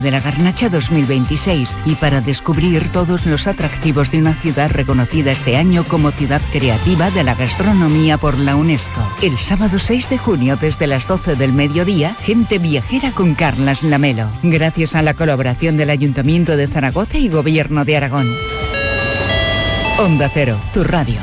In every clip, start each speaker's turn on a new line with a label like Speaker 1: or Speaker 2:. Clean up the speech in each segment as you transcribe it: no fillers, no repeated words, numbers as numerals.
Speaker 1: de la Garnacha 2026 y para descubrir todos los atractivos de una ciudad reconocida este año como ciudad creativa de la gastronomía por la UNESCO. El sábado 6 de junio desde las 12 del mediodía, Gente Viajera con Carlas Lamelo, gracias a la colaboración del Ayuntamiento de Zaragoza y Gobierno de Aragón. Onda Cero, tu radio.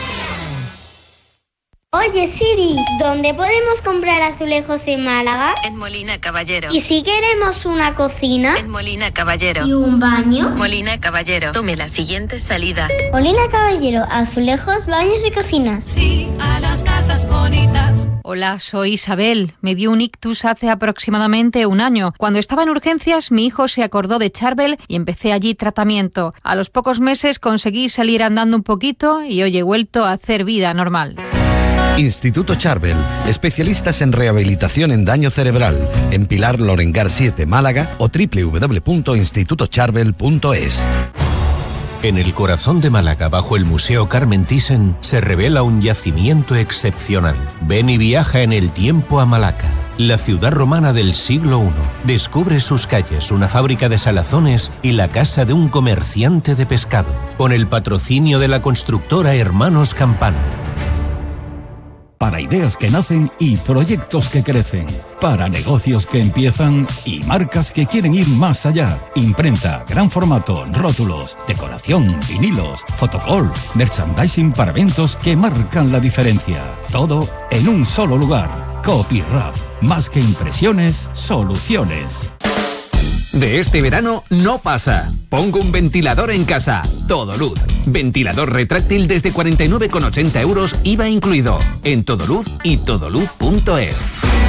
Speaker 2: Oye Siri, ¿dónde podemos comprar azulejos en Málaga?
Speaker 3: En Molina Caballero.
Speaker 2: ¿Y si queremos una cocina?
Speaker 3: En Molina Caballero.
Speaker 2: ¿Y un baño?
Speaker 3: Molina Caballero. Tome la siguiente salida.
Speaker 2: Molina Caballero, azulejos, baños y cocinas.
Speaker 4: Sí, a las casas bonitas.
Speaker 5: Hola, soy Isabel. Me dio un ictus hace aproximadamente un año. Cuando estaba en urgencias, mi hijo se acordó de Charbel y empecé allí tratamiento. A los pocos meses conseguí salir andando un poquito y hoy he vuelto a hacer vida normal.
Speaker 6: Instituto Charbel, especialistas en rehabilitación en daño cerebral, en Pilar Lorengar 7, Málaga o www.institutocharbel.es.
Speaker 7: En el corazón de Málaga, bajo el Museo Carmen Thyssen, se revela un yacimiento excepcional. Ven y viaja en el tiempo a Malaca, la ciudad romana del siglo I. Descubre sus calles, una fábrica de salazones y la casa de un comerciante de pescado, con el patrocinio de la constructora Hermanos Campano.
Speaker 8: Para ideas que nacen y proyectos que crecen. Para negocios que empiezan y marcas que quieren ir más allá. Imprenta, gran formato, rótulos, decoración, vinilos, fotocall, merchandising para eventos que marcan la diferencia. Todo en un solo lugar. Copyrap. Más que impresiones, soluciones.
Speaker 9: De este verano no pasa. Pongo un ventilador en casa. Todoluz. Ventilador retráctil desde 49,80 €, IVA incluido. En Todoluz y todoluz.es.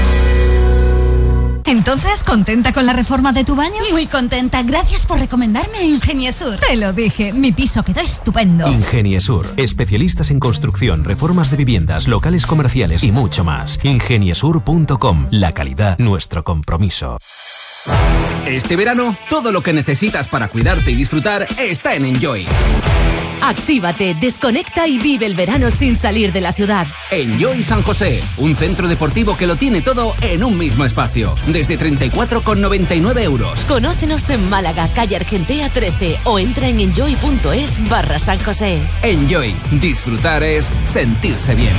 Speaker 10: Entonces, ¿contenta con la reforma de tu baño?
Speaker 11: Muy contenta, gracias por recomendarme Ingeniesur.
Speaker 10: Te lo dije, mi piso quedó estupendo.
Speaker 12: Ingeniesur, especialistas en construcción, reformas de viviendas, locales comerciales y mucho más. Ingeniesur.com, la calidad, nuestro compromiso.
Speaker 9: Este verano, todo lo que necesitas para cuidarte y disfrutar está en Enjoy.
Speaker 13: Actívate, desconecta y vive el verano sin salir de la ciudad.
Speaker 9: Enjoy San José, un centro deportivo que lo tiene todo en un mismo espacio, desde 34,99 €.
Speaker 13: Conócenos en Málaga, calle Argentea 13 o entra en enjoy.es/San José.
Speaker 9: Enjoy, disfrutar es sentirse bien.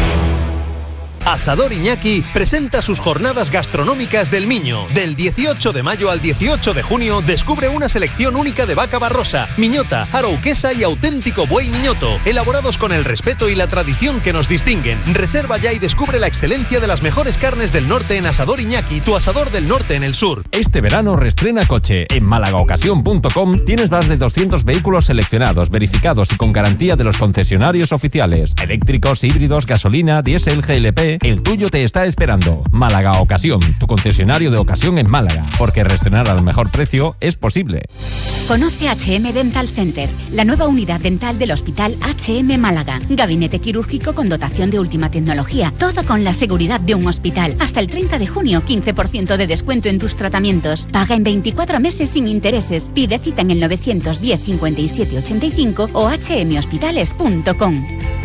Speaker 14: Asador Iñaki presenta sus jornadas gastronómicas del Miño. Del 18 de mayo al 18 de junio descubre una selección única de vaca barrosa, miñota, arauquesa y auténtico buey miñoto, elaborados con el respeto y la tradición que nos distinguen. Reserva ya y descubre la excelencia de las mejores carnes del norte en Asador Iñaki, tu asador del norte en el sur.
Speaker 15: Este verano reestrena coche. En malagaocasión.com tienes más de 200 vehículos seleccionados, verificados y con garantía de los concesionarios oficiales. Eléctricos, híbridos, gasolina, diésel, GLP. El tuyo te está esperando. Málaga Ocasión, tu concesionario de ocasión en Málaga. Porque reestrenar al mejor precio es posible.
Speaker 16: Conoce HM Dental Center, la nueva unidad dental del Hospital HM Málaga. Gabinete quirúrgico con dotación de última tecnología. Todo con la seguridad de un hospital. Hasta el 30 de junio, 15% de descuento en tus tratamientos. Paga en 24 meses sin intereses. Pide cita en el 910 57 85 o hmhospitales.com.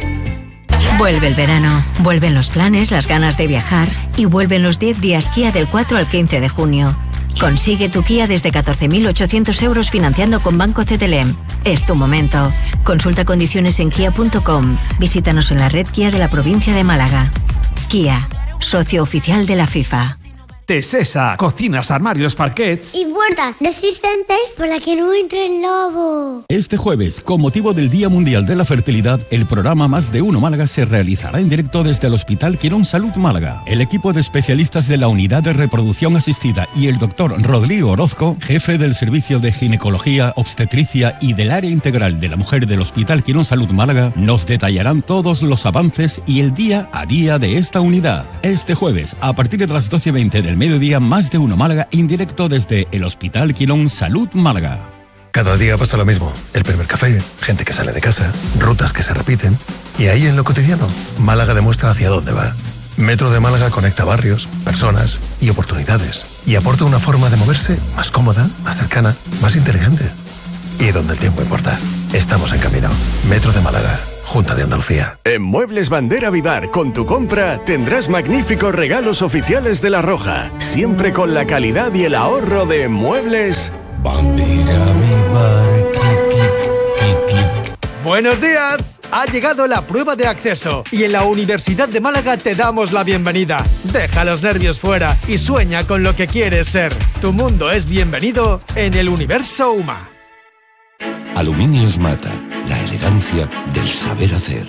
Speaker 17: Vuelve el verano, vuelven los planes, las ganas de viajar y vuelven los 10 días Kia del 4 al 15 de junio. Consigue tu Kia desde 14.800 € financiando con Banco CTLM. Es tu momento. Consulta condiciones en kia.com. Visítanos en la red Kia de la provincia de Málaga. Kia, socio oficial de la FIFA.
Speaker 18: Tesesa, cocinas, armarios, parquets
Speaker 2: y puertas resistentes para que no entre el lobo.
Speaker 8: Este jueves, con motivo del Día Mundial de la Fertilidad, el programa Más de Uno Málaga se realizará en directo desde el Hospital Quirón Salud Málaga. El equipo de especialistas de la Unidad de Reproducción Asistida y el doctor Rodrigo Orozco, jefe del Servicio de Ginecología, Obstetricia y del Área Integral de la Mujer del Hospital Quirón Salud Málaga, nos detallarán todos los avances y el día a día de esta unidad. Este jueves, a partir de las 12:20 del mediodía, Más de Uno Málaga en directo desde el Hospital Quirón Salud Málaga.
Speaker 19: Cada día pasa lo mismo. El primer café, gente que sale de casa, rutas que se repiten. Y ahí en lo cotidiano, Málaga demuestra hacia dónde va. Metro de Málaga conecta barrios, personas y oportunidades. Y aporta una forma de moverse más cómoda, más cercana, más inteligente. Y donde el tiempo importa. Estamos en camino. Metro de Málaga. Junta de Andalucía.
Speaker 20: En Muebles Bandera Vivar, con tu compra, tendrás magníficos regalos oficiales de La Roja. Siempre con la calidad y el ahorro de Muebles
Speaker 21: Bandera Vivar. Clic, clic, clic, clic.
Speaker 22: ¡Buenos días! Ha llegado la prueba de acceso y en la Universidad de Málaga te damos la bienvenida. Deja los nervios fuera y sueña con lo que quieres ser. Tu mundo es bienvenido en el Universo UMA.
Speaker 21: Aluminios Mata, la elegancia del saber hacer.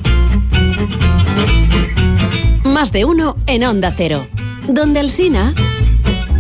Speaker 13: Más de uno en Onda Cero. Donde Alsina.